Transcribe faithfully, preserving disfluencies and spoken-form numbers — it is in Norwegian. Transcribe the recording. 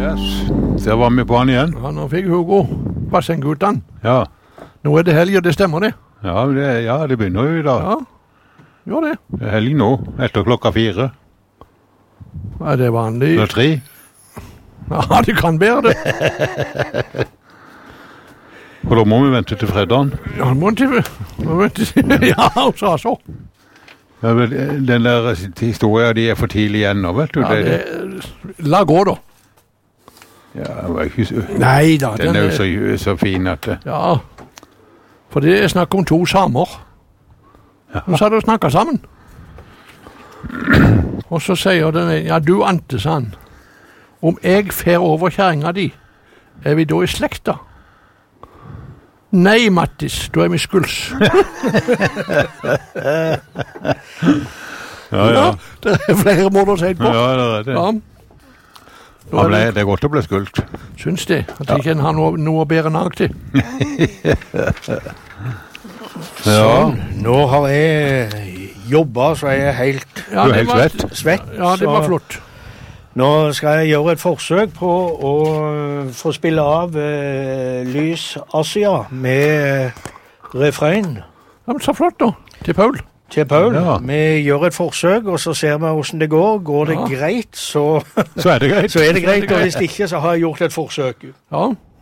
Yes, der var vi på han igjen. Ja, nå fikk Hugo bassenggutten. Ja. Nå er det helg, og det stemmer det. Ja, det, ja, det begynner jo i dag. Ja, gjør det. Det er helg nå, etter klokka fire. Er det vanlig? Eller tre. Ja, det kan være det. Og da må vi vente til fredagen. Ja, må vente må vente til... Ja, og så så. Ja, den der historien, de er for tidlig igjen nå, vet du. Ja, det, det... La gå da. Ja, det var ikke så... Nei da. Den, den er jo så, så fin at det... Ja, for det er snakk om to samer. Ja. Så hadde de snakket sammen. Og så sier den ene, ja, du Ante, sa han, om jeg fer over kjerringa di, er vi da i slekta? Nei, Mattis, da er vi skuls. ja, ja. Det er flere måter å si det på. Ja, det er det. Ja. Ja, ble, det er godt å bli skuldt. Syns det, at ja. Ikke har noe, noe bedre nag til. Sånn, nå har jeg jobbet, så jeg er helt... Ja, du er helt var, svett. svett. Ja, det var flott. Nå skal jeg gjøre et forsøk på å få spille av uh, Lys Asia med refrein. Ja, men så flott da, til Paul. Til Paul. Ja. Vi gjør et forsøk, og så ser vi hvordan det går. Går det ja. greit, så, så er det greit. så er det greit, og hvis ikke så har jeg gjort et forsøk. Ja.